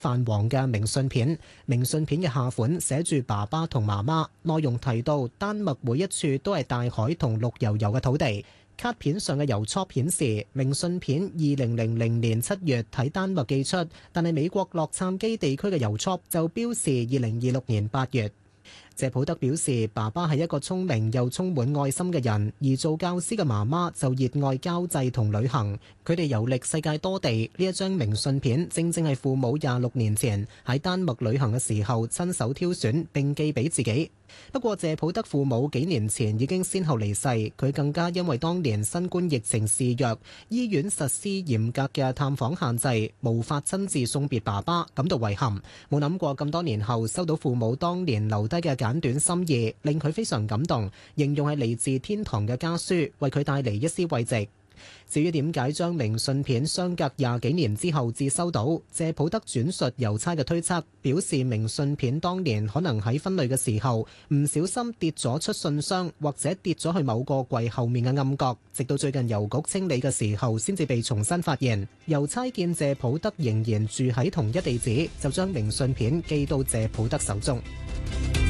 泛黃嘅明信片。明信片嘅下款寫住爸爸同媽媽，內容提到丹麥每一處都係大海同綠油油嘅土地。卡片上嘅郵戳顯示，明信片2000年7月喺丹麥寄出，但係美國洛杉磯地區嘅郵戳就標示2026年8月。謝普德表示，爸爸係一個聰明又充滿愛心嘅人，而做教師嘅媽媽就熱愛交際同旅行。佢哋遊歷世界多地，呢一張明信片正正係父母26年前喺丹麥旅行嘅時候親手挑選並寄俾自己。不過謝普德父母幾年前已經先後離世，佢更加因為當年新冠疫情肆虐，醫院實施嚴格嘅探訪限制，無法親自送別爸爸，感到遺憾。冇諗過咁多年後收到父母當年留低嘅簡短心意，令佢非常感動，形容係嚟自天堂嘅家書，為佢帶嚟一絲慰藉。至於點解將明信片相隔20幾年之後至收到，謝普德轉述郵差嘅推測，表示明信片當年可能喺分類嘅時候唔小心跌咗出信箱，或者跌咗去某個櫃後面嘅暗角，直到最近郵局清理嘅時候先至被重新發現。郵差見謝普德仍然住喺同一地址，就將明信片寄到謝普德手中。